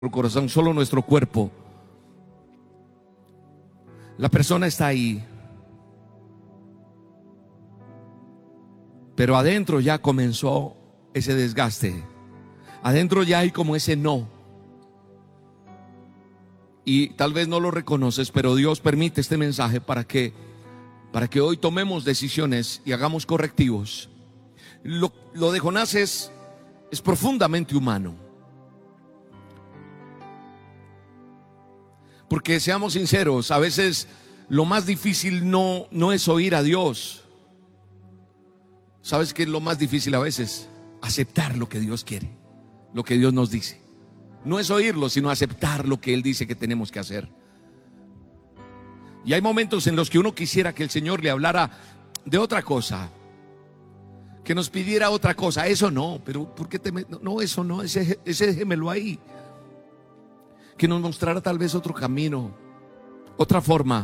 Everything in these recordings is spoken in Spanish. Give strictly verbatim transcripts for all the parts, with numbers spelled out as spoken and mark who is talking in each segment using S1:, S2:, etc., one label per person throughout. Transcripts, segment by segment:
S1: corazón, solo nuestro cuerpo. La persona está ahí, pero adentro ya comenzó ese desgaste. Adentro ya hay como ese no. Y tal vez no lo reconoces, pero Dios permite este mensaje para que, para que hoy tomemos decisiones y hagamos correctivos. Lo, lo de Jonás es, es profundamente humano. Porque seamos sinceros, a veces lo más difícil no, no es oír a Dios. ¿Sabes qué es lo más difícil a veces? Aceptar lo que Dios quiere, lo que Dios nos dice. No es oírlo, sino aceptar lo que Él dice que tenemos que hacer. Y hay momentos en los que uno quisiera que el Señor le hablara de otra cosa, que nos pidiera otra cosa. Eso no, pero ¿por qué te me... No, eso no, ese, ese déjemelo ahí. Que nos mostrara tal vez otro camino, otra forma.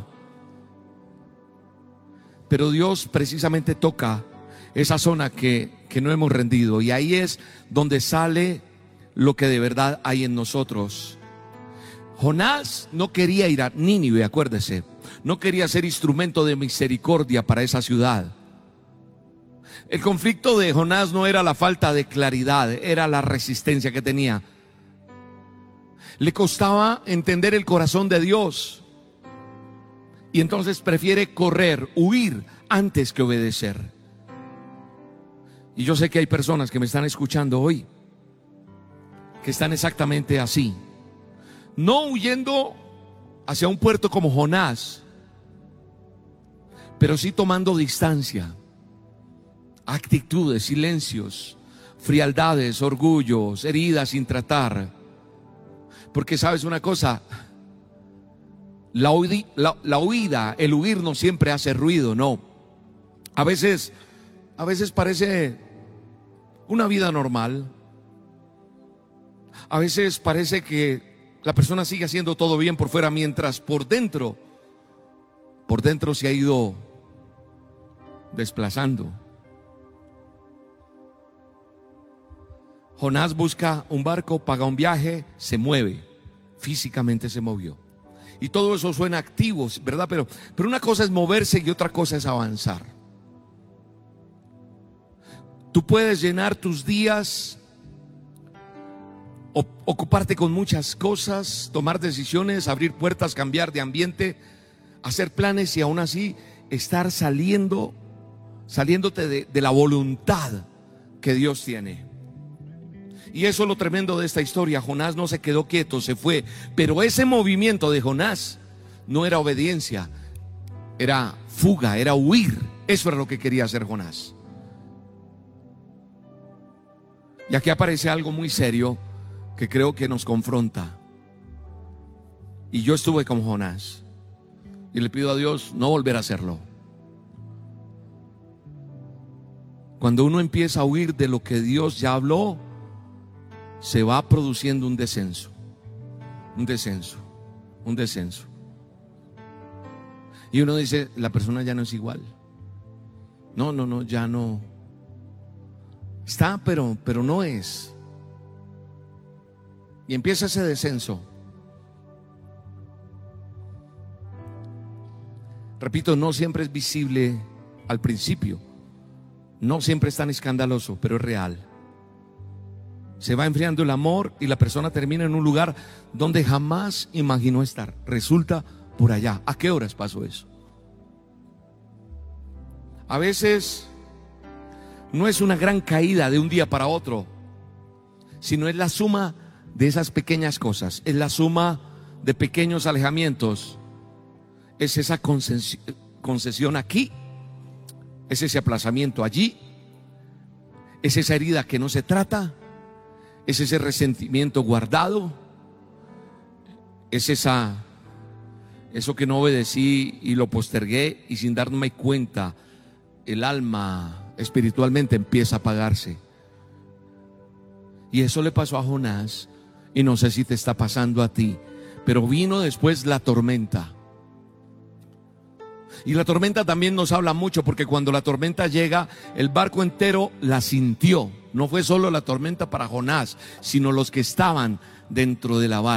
S1: Pero Dios precisamente toca esa zona que, que no hemos rendido, y ahí es donde sale lo que de verdad hay en nosotros. Jonás no quería ir a Nínive, acuérdese. No quería ser instrumento de misericordia para esa ciudad. El conflicto de Jonás no era la falta de claridad, era la resistencia que tenía. Le costaba entender el corazón de Dios, y entonces prefiere correr, huir antes que obedecer. Y yo sé que hay personas que me están escuchando hoy que están exactamente así, no huyendo hacia un puerto como Jonás, pero sí tomando distancia, actitudes, silencios, frialdades, orgullos, heridas sin tratar. Porque sabes una cosa, la, huida, la, la huida, el huir no siempre hace ruido, no. A veces, a veces parece una vida normal. A veces parece que la persona sigue haciendo todo bien por fuera, mientras por dentro, por dentro se ha ido desplazando. Jonás busca un barco, paga un viaje, se mueve, físicamente se movió. Y todo eso suena activo, ¿verdad? Pero, pero una cosa es moverse y otra cosa es avanzar. Tú puedes llenar tus días, ocuparte con muchas cosas, tomar decisiones, abrir puertas, cambiar de ambiente, hacer planes, y aún así estar saliendo, saliéndote de, de la voluntad que Dios tiene. Y eso es lo tremendo de esta historia. Jonás no se quedó quieto, se fue. Pero ese movimiento de Jonás no era obediencia, era fuga, era huir. Eso era lo que quería hacer Jonás. Y aquí aparece algo muy serio que creo que nos confronta. Y yo estuve con Jonás, y le pido a Dios no volver a hacerlo. Cuando uno empieza a huir de lo que Dios ya habló, se va produciendo un descenso, un descenso, un descenso. Y uno dice, la persona ya no es igual. No, no, no, ya no. Está, pero, pero no es. Y empieza ese descenso. Repito, no siempre es visible al principio. No siempre es tan escandaloso, pero es real. Se va enfriando el amor y la persona termina en un lugar donde jamás imaginó estar. Resulta por allá. ¿A qué horas pasó eso? A veces no es una gran caída de un día para otro, sino es la suma de esas pequeñas cosas. Es la suma de pequeños alejamientos. Es esa concesión aquí, es ese aplazamiento allí, es esa herida que no se trata, es ese resentimiento guardado, es esa, eso que no obedecí y lo postergué, y sin darme cuenta el alma espiritualmente empieza a apagarse. Y eso le pasó a Jonás, y no sé si te está pasando a ti. Pero vino después la tormenta. Y la tormenta también nos habla mucho, porque cuando la tormenta llega, el barco entero la sintió. No fue solo la tormenta para Jonás, sino los que estaban dentro de la barca.